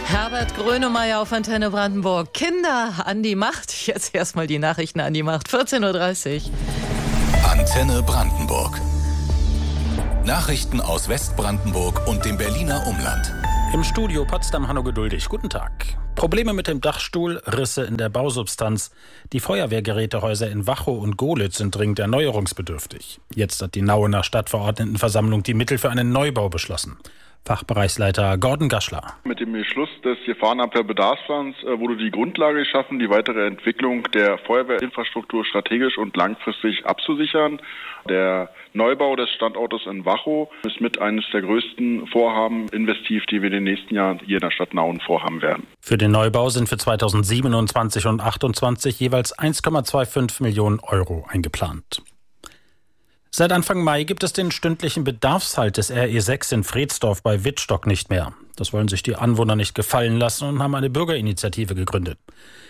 Herbert Grönemeyer auf Antenne Brandenburg. Kinder an die Macht. Jetzt erstmal die Nachrichten an die Macht. 14.30 Uhr. Antenne Brandenburg. Nachrichten aus Westbrandenburg und dem Berliner Umland. Im Studio Potsdam Hanno Geduldig. Guten Tag. Probleme mit dem Dachstuhl, Risse in der Bausubstanz. Die Feuerwehrgerätehäuser in Wachow und Gohlitz sind dringend erneuerungsbedürftig. Jetzt hat die Nauener Stadtverordnetenversammlung die Mittel für einen Neubau beschlossen. Fachbereichsleiter Gordon Gaschler. Mit dem Beschluss des Gefahrenabwehrbedarfsplans wurde die Grundlage geschaffen, die weitere Entwicklung der Feuerwehrinfrastruktur strategisch und langfristig abzusichern. Der Neubau des Standortes in Wachow ist mit eines der größten Vorhaben investiv, die wir in den nächsten Jahren hier in der Stadt Nauen vorhaben werden. Für den Neubau sind für 2027 und 2028 jeweils 1,25 Millionen Euro eingeplant. Seit Anfang Mai gibt es den stündlichen Bedarfshalt des RE6 in Fredsdorf bei Wittstock nicht mehr. Das wollen sich die Anwohner nicht gefallen lassen und haben eine Bürgerinitiative gegründet.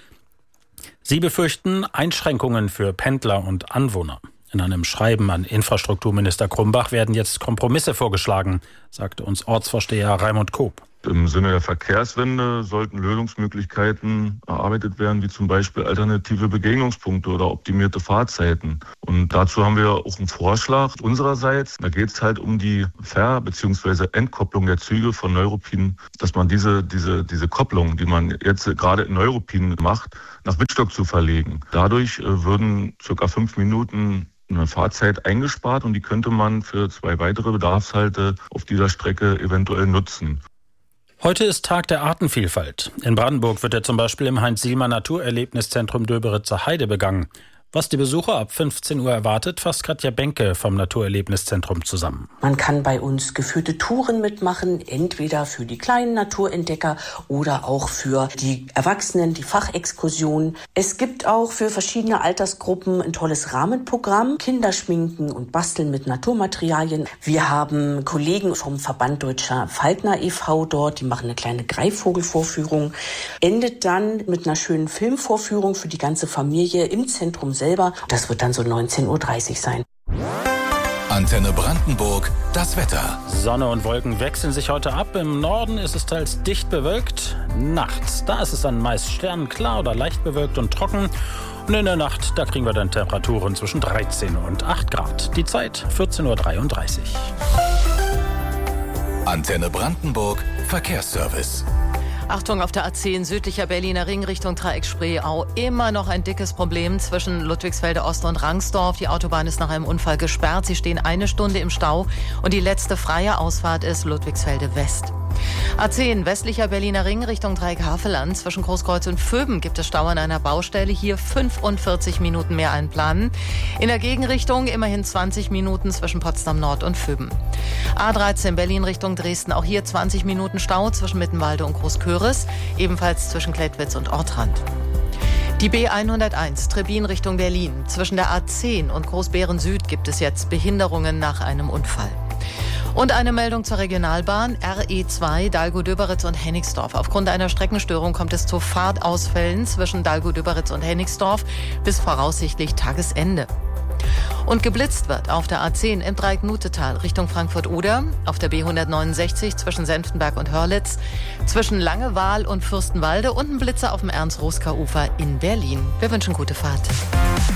Sie befürchten Einschränkungen für Pendler und Anwohner. In einem Schreiben an Infrastrukturminister Krumbach werden jetzt Kompromisse vorgeschlagen, sagte uns Ortsvorsteher Raimund Koop. Im Sinne der Verkehrswende sollten Lösungsmöglichkeiten erarbeitet werden, wie zum Beispiel alternative Begegnungspunkte oder optimierte Fahrzeiten. Und dazu haben wir auch einen Vorschlag unsererseits. Da geht es halt um die Ver- bzw. Entkopplung der Züge von Neuruppin, dass man diese Kopplung, die man jetzt gerade in Neuruppin macht, nach Wittstock zu verlegen. Dadurch würden ca. 5 Minuten eine Fahrzeit eingespart und die könnte man für 2 weitere Bedarfshalte auf dieser Strecke eventuell nutzen. Heute ist Tag der Artenvielfalt. In Brandenburg wird er zum Beispiel im Heinz-Sielmer Naturerlebniszentrum Döberitzer Heide begangen. Was die Besucher ab 15 Uhr erwartet, fasst Katja Benke vom Naturerlebniszentrum zusammen. Man kann bei uns geführte Touren mitmachen, entweder für die kleinen Naturentdecker oder auch für die Erwachsenen, die Fachexkursionen. Es gibt auch für verschiedene Altersgruppen ein tolles Rahmenprogramm, Kinderschminken und Basteln mit Naturmaterialien. Wir haben Kollegen vom Verband Deutscher Falkner e.V. dort, die machen eine kleine Greifvogelvorführung. Endet dann mit einer schönen Filmvorführung für die ganze Familie im Zentrum selber. Das wird dann so 19.30 Uhr sein. Antenne Brandenburg, das Wetter. Sonne und Wolken wechseln sich heute ab. Im Norden ist es teils dicht bewölkt. Nachts, da ist es dann meist sternenklar oder leicht bewölkt und trocken. Und in der Nacht, da kriegen wir dann Temperaturen zwischen 13 und 8 Grad. Die Zeit 14.33 Uhr. Antenne Brandenburg, Verkehrsservice. Achtung, auf der A10 südlicher Berliner Ring Richtung Dreieck Spreeau. Immer noch ein dickes Problem zwischen Ludwigsfelde Ost und Rangsdorf. Die Autobahn ist nach einem Unfall gesperrt. Sie stehen 1 Stunde im Stau. Und die letzte freie Ausfahrt ist Ludwigsfelde West. A10 westlicher Berliner Ring Richtung Dreieck Havelland. Zwischen Großkreuz und Vöben gibt es Stau an einer Baustelle. Hier 45 Minuten mehr einplanen. In der Gegenrichtung immerhin 20 Minuten zwischen Potsdam Nord und Vöben. A13 Berlin Richtung Dresden. Auch hier 20 Minuten Stau zwischen Mittenwalde und Großköris. Ebenfalls zwischen Klettwitz und Ortrand. Die B101 Trebin Richtung Berlin. Zwischen der A10 und Großbeeren Süd gibt es jetzt Behinderungen nach einem Unfall. Und eine Meldung zur Regionalbahn RE2 Dahlgow-Döberitz und Hennigsdorf. Aufgrund einer Streckenstörung kommt es zu Fahrtausfällen zwischen Dahlgow-Döberitz und Hennigsdorf bis voraussichtlich Tagesende. Und geblitzt wird auf der A10 im Dreieck Nutetal Richtung Frankfurt-Oder, auf der B169 zwischen Senftenberg und Hörlitz, zwischen Langewahl und Fürstenwalde und ein Blitzer auf dem Ernst-Roska-Ufer in Berlin. Wir wünschen gute Fahrt.